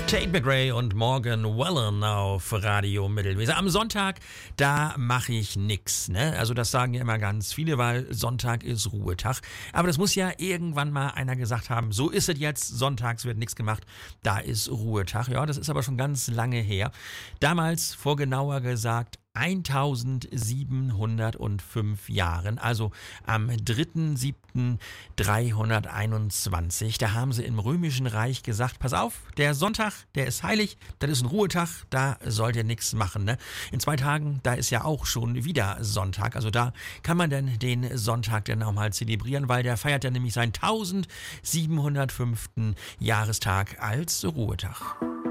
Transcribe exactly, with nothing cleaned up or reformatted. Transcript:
Tate McRae und Morgan Wallen auf Radio Mittelweser. Am Sonntag, da mache ich nix, ne? Also das sagen ja immer ganz viele, weil Sonntag ist Ruhetag. Aber das muss ja irgendwann mal einer gesagt haben, so ist es jetzt, sonntags wird nichts gemacht, da ist Ruhetag. Ja, das ist aber schon ganz lange her. Damals, vor genauer gesagt, eintausendsiebenhundertfünf Jahren, also am dritter siebter dreihunderteinundzwanzig, da haben sie im Römischen Reich gesagt, pass auf, der Sonntag, der ist heilig, das ist ein Ruhetag, da sollt ihr nichts machen, ne? In zwei Tagen, da ist ja auch schon wieder Sonntag, also da kann man dann den Sonntag dann auch mal zelebrieren, weil der feiert ja nämlich seinen tausendsiebenhundertfünften Jahrestag als Ruhetag.